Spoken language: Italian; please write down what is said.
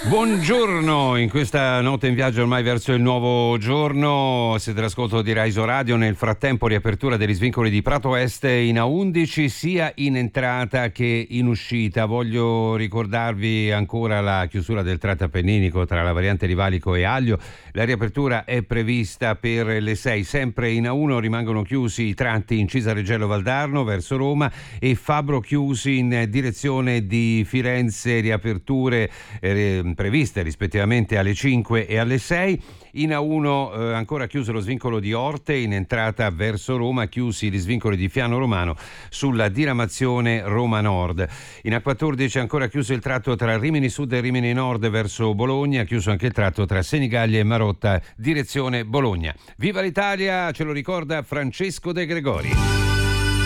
Buongiorno, in questa notte in viaggio ormai verso il nuovo giorno, siete all'ascolto di Rai Radio. Nel frattempo riapertura degli svincoli di Prato Est in A11 sia in entrata che in uscita. Voglio ricordarvi ancora la chiusura del tratto appenninico tra la variante di Valico e Aglio. La riapertura è prevista per le 6, sempre in A1 rimangono chiusi i tratti Incisa Reggello Valdarno verso Roma e Fabbro chiusi in direzione di Firenze, riaperture previste rispettivamente alle 5 e alle 6. In A1 ancora chiuso lo svincolo di Orte in entrata verso Roma, chiusi gli svincoli di Fiano Romano sulla diramazione Roma Nord. In A14 ancora chiuso il tratto tra Rimini Sud e Rimini Nord verso Bologna, chiuso anche il tratto tra Senigallia e Marotta direzione Bologna. Viva l'Italia, ce lo ricorda Francesco De Gregori.